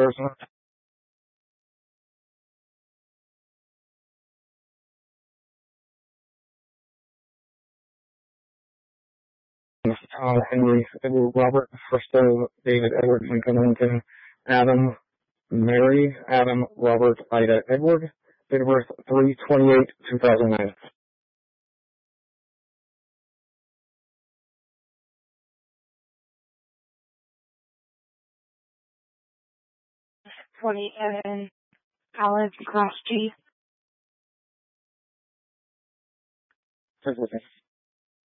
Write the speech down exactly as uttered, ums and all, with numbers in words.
Arizona. Tom Henry, Edward Robert, Bristow, David Edward Lincoln Lincoln, Adam Mary, Adam Robert Ida Edward, date of birth three twenty-eight two thousand nine. twenty-seven, Alex Cross G.